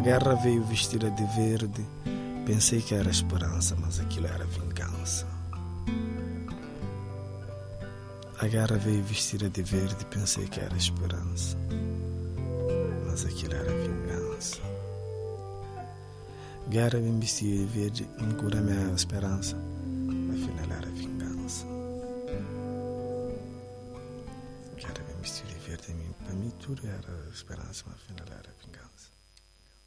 guerra veio vestida de verde. Pensei que era esperança, mas aquilo era vingança. A guerra veio vestida de verde. Pensei que era esperança, mas aquilo era vingança. Guerra vem vestida de verde, me cura minha esperança, afinal era vingança. Guerra vem vestida de verde, para mim tudo era esperança, mas afinal era vingança.